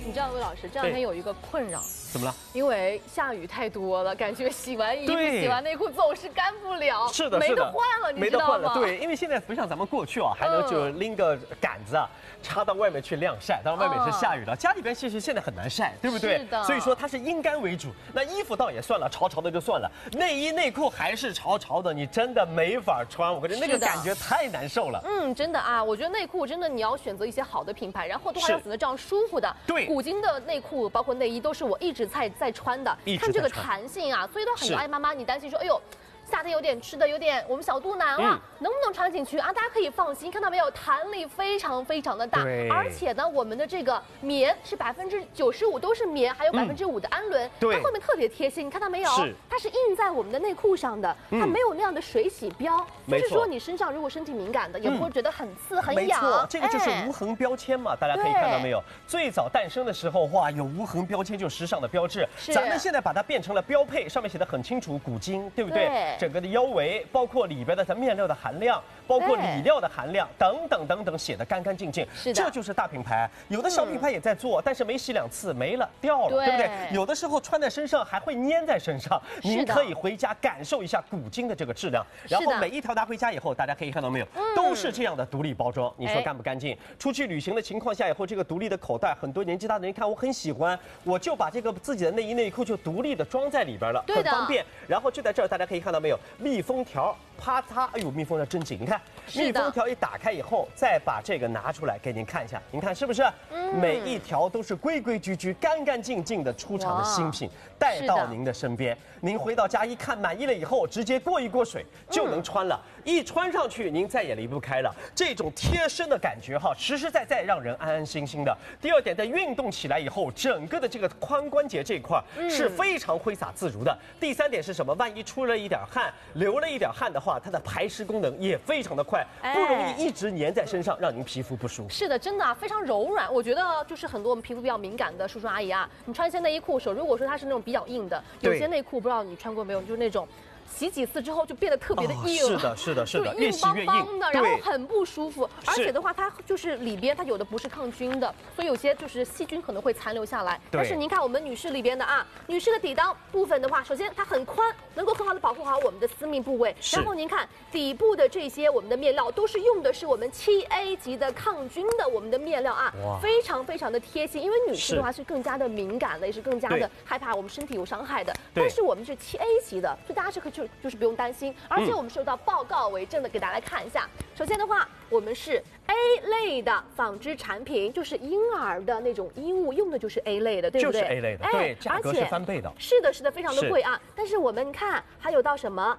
你知道魏老师这两天有一个困扰， 怎么了？ 因为下雨太多了，感觉洗完衣服、 对洗完内裤总是干不了， 是的， 没是的， 得换了，你没得换了。 知道吗？ 对，因为现在不像咱们过去啊，还能就拎个杆子啊，插到外面去晾晒。当然外面是下雨的，家里边其实现在很难晒，对不对？ 是的。 所以说它是阴干为主。那衣服倒也算了，潮潮的就算了，内衣内裤还是潮潮的，你真的没法穿。我跟你那个感觉太难受了。 真的啊，我觉得内裤真的你要选择一些好的品牌，然后的话要选择这样舒服的。 对， 古今的内裤包括内衣都是我一直在穿的，看这个弹性啊，所以都很多爱妈妈你担心说，哎呦。夏天有点吃的有点，我们小肚腩了，能不能穿进去啊？大家可以放心，看到没有，弹力非常非常的大，而且呢，我们的这个棉是95%都是棉，还有5%的氨纶，它后面特别贴心，你看到没有？它是印在我们的内裤上的，它没有那样的水洗标，就是说你身上如果身体敏感的，也不会觉得很刺很痒。 没错，这个就是无痕标签嘛，大家可以看到没有？最早诞生的时候，哇，有无痕标签就时尚的标志，咱们现在把它变成了标配，上面写的很清楚，古今，对不对？整个的腰围，包括里边的它面料的含量，包括里料的含量，等等等等，写得干干净净。是的，这就是大品牌。有的小品牌也在做，但是没洗2次没了，掉了，对不对？有的时候穿在身上还会粘在身上。您可以回家感受一下古今的这个质量。然后每一条拿回家以后，大家可以看到没有，都是这样的独立包装。你说干不干净？出去旅行的情况下以后，这个独立的口袋，很多年纪大的人看我很喜欢，我就把这个自己的内衣内裤就独立的装在里边了，很方便。然后就在这儿，大家可以看到没有？密封条，啪嚓，哎呦，密封条真紧！你看，密封条一打开以后，再把这个拿出来给您看一下，您看是不是？每一条都是规规矩矩、干干净净的出厂的新品，带到您的身边。您回到家一看满意了以后，直接过一过水就能穿了。一穿上去，您再也离不开了。这种贴身的感觉哈，实实在在让人安安心心的。第二点，在运动起来以后，整个的这个髋关节这一块是非常挥洒自如的。第三点是什么？万一出了一点汗，流了一点汗的话，它的排湿功能也非常的快，不容易一直粘在身上，让您皮肤不舒服。 是的，真的啊，非常柔软。我觉得就是很多我们皮肤比较敏感的叔叔阿姨啊，你穿一些内衣裤的时候，如果说它是那种比较硬的，有些内裤不知道你穿过没有，就是那种。洗几次之后就变得特别的硬， 是的，是的，是的， 越洗越硬的，然后很不舒服。而且的话，它就是里边它有的不是抗菌的，所以有些就是细菌可能会残留下来。但是您看我们女士里边的啊，女士的底裆部分的话，首先它很宽，能够很好的保护好我们的私密部位。然后您看底部的这些我们的面料都是用的是我们7A 级的抗菌的我们的面料啊，非常非常的贴心。因为女士的话是更加的敏感的，也是更加的害怕我们身体有伤害的。但是我们是7A 级的，所以大家就是不用担心，而且我们是有到报告为证的，给大家来看一下。首先的话，我们是 A 类的纺织产品，就是婴儿的那种衣物，用的就是 A 类的，对不对？ 就是 A 类的，对，价格是翻倍的。 是的，是的，非常的贵啊。但是我们看还有到什么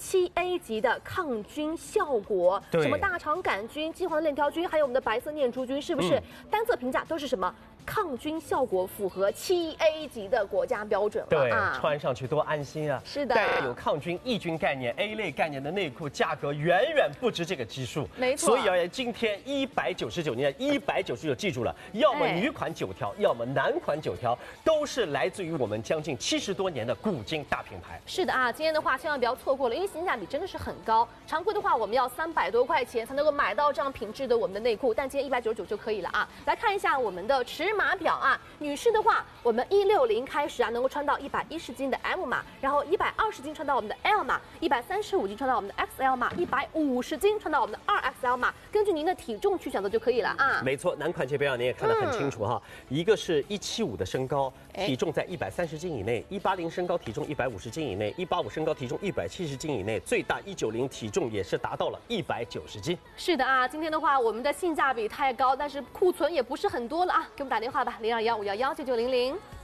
7A 级的抗菌效果，什么大肠杆菌、金黄链条菌，还有我们的白色念珠菌，是不是？单侧评价都是什么？抗菌效果符合7A 级的国家标准了啊！ 对，穿上去多安心啊！ 是的， 带有抗菌、抑菌概念、A 类概念的内裤，价格远远不止这个基数。 没错， 所以要今天199年199，记住了，要么女款9条，要么男款9条，都是来自于我们将近70多年的古今大品牌。 是的啊，今天的话千万不要错过了，因为性价比真的是很高。常规的话，我们要300多块钱才能够买到这样品质的我们的内裤，但今天199就可以了啊！来看一下我们的尺码表啊，女士的话，我们160开始啊，能够穿到110斤的 M 码，然后120斤穿到我们的 L 码，135斤穿到我们的 XL 码，150斤穿到我们的2XL 码，根据您的体重去选择就可以了啊。 没错，男款这边您也看得很清楚哈，一个是175的身高，体重在130斤以内；180身高，体重150斤以内；185身高，体重170斤以内；最大190，体重也是达到了190斤。 是的啊，今天的话，我们的性价比太高，但是库存也不是很多了啊，给我们打电话吧，0215119900。